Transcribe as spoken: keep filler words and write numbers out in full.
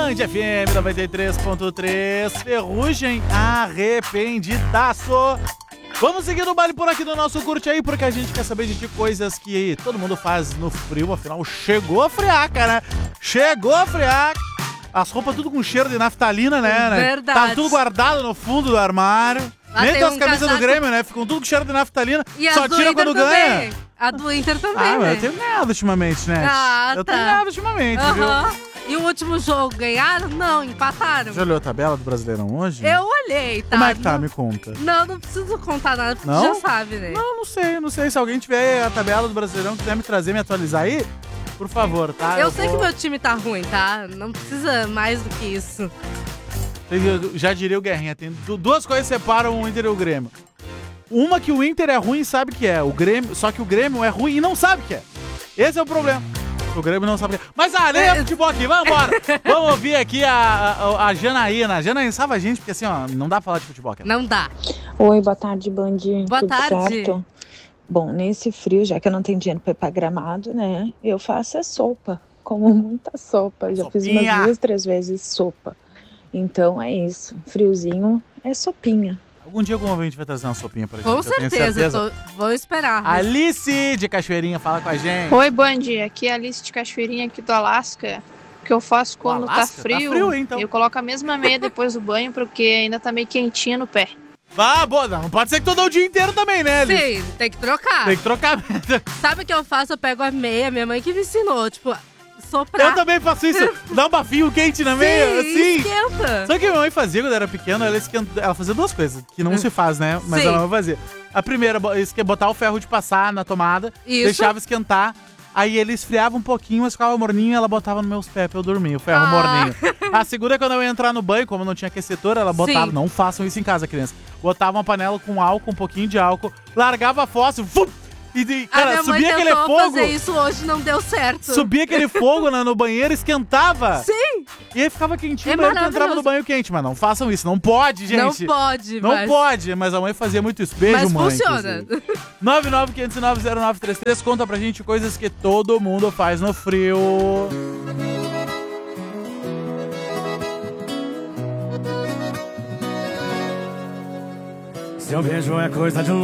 Band F M noventa e três ponto três, Ferrugem arrependidaço. Vamos seguir o baile por aqui do nosso Curte Aí, porque a gente quer saber de coisas que todo mundo faz no frio. Afinal, chegou a friaca, né? Chegou a friaca. As roupas tudo com cheiro de naftalina, né? Verdade. Tá tudo guardado no fundo do armário. Lá Nem tem das um camisas casaco... do Grêmio, né? Ficam tudo com cheiro de naftalina. E Só a do tira Inter quando também. ganha. A do Inter também, Ah, né? mas eu tenho ganhado ultimamente, né? Ah, eu tá. tenho ganhado ultimamente, Uhum. viu? E o último jogo, ganharam? Não, empataram. Já olhou a tabela do Brasileirão hoje? Eu olhei, tá? Como é que tá? Não- Me conta. Não, não preciso contar nada, porque Não? já sabe, né? Não, não sei, não sei. Se alguém tiver a tabela do Brasileirão, quiser me trazer, me atualizar aí, por favor, tá? Eu, sei vou- que meu time tá ruim, tá? Não precisa mais do que isso. Eu já diria o Guerrinha, tem du- duas coisas que separam o Inter e o Grêmio. Uma que o Inter é ruim e sabe que é. O Grêmio, só que o Grêmio é ruim e não sabe que é. Esse é o problema. O Grêmio não sabe que é. Mas ah, nem é futebol aqui, vamos embora. Vamos ouvir aqui a, a, a Janaína. A Janaína salva a gente, porque assim, ó, não dá pra falar de futebol aqui. Não dá. Oi, boa tarde, Band. Boa Tudo tarde. certo? Bom, nesse frio, já que eu não tenho dinheiro pra ir pra Gramado, né? Eu faço é sopa. Como muita sopa. Já fiz Sopinha. umas duas, três vezes sopa. Então é isso. Friozinho é sopinha. Algum dia algum ouvinte vai trazer uma sopinha pra gente. Com eu tenho certeza, tô- vou esperar. Alice de Cachoeirinha, fala com a gente. Oi, Band. Aqui é a Alice de Cachoeirinha, aqui do Alasca. O que eu faço quando Alasca? tá Tá frio, frio, hein, então? eu coloco a mesma meia depois do banho, porque ainda tá meio quentinha no pé. Ah, boa, não pode ser que tu dá o dia inteiro também, né, Alice? Sim, tem que trocar. Tem que trocar. Sabe o que eu faço? Eu pego a meia, minha mãe que me ensinou, tipo, soprar. Eu também faço isso. Dá um bafinho quente na meia, Sim, assim. esquenta. Sabe o que minha mãe fazia quando eu era pequeno? Ela, esquenta... ela fazia duas coisas, que não se faz, né? Mas Sim. ela fazia. A primeira, bo- esque- botar o ferro de passar na tomada, Isso. deixava esquentar. Aí ele esfriava um pouquinho, mas ficava morninho e ela botava nos meus pés pra eu dormir, o ferro Ah. morninho. A segunda, quando eu ia entrar no banho, como não tinha aquecedor, ela botava. Sim. Não façam isso em casa, criança. Botava uma panela com álcool, um pouquinho de álcool, largava a fósforo, vum, e, e, a cara, minha mãe subia aquele tentou fogo. fazer isso hoje, não deu certo. Subia aquele fogo na- no banheiro, esquentava. Sim, E aí ficava quentinho, É mas entrava maravilhoso. no banho quente. Mas não façam isso, não pode, gente. não pode, Não mas... pode, mas a mãe fazia muito isso. Beijo, Mas mãe. funciona. inclusive. nove nove quinhentos e nove zero nove três três, conta pra gente coisas que todo mundo faz no frio. Seu beijo é coisa de louco.